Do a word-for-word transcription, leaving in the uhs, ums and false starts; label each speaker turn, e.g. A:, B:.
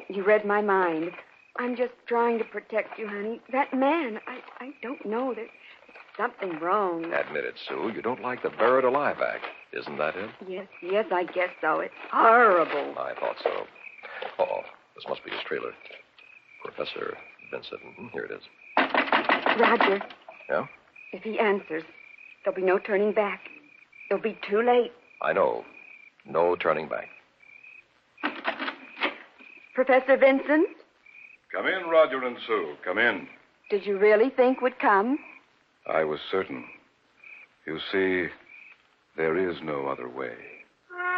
A: You read my mind. I'm just trying to protect you, honey. That man, I, I don't know. There's something wrong.
B: Admit it, Sue. You don't like the buried alive act. Isn't that it?
A: Yes, yes, I guess so. It's horrible.
B: I thought so. Oh, this must be his trailer. Professor Vincent. Here it is.
A: Roger.
B: Yeah?
A: If he answers, there'll be no turning back. It'll be too late.
B: I know. No turning back.
A: Professor Vincent?
C: Come in, Roger and Sue. Come in.
A: Did you really think would come?
C: I was certain. You see, there is no other way.